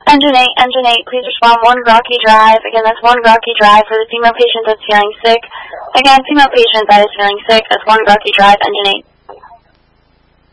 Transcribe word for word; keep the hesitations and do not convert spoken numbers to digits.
Engine eight, Engine eight, please respond one Rocky Drive. Again, that's one Rocky Drive for the female patient that's feeling sick. Again, female patient that is feeling sick, that's one Rocky Drive, Engine eight.